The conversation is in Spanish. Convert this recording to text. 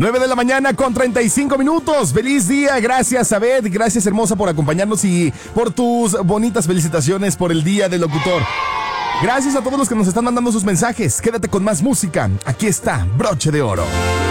9 de la mañana con 35 minutos. Feliz día. Gracias, Abed. Gracias, hermosa, por acompañarnos y por tus bonitas felicitaciones por el Día del Locutor. Gracias a todos los que nos están mandando sus mensajes. Quédate con más música. Aquí está Broche de Oro.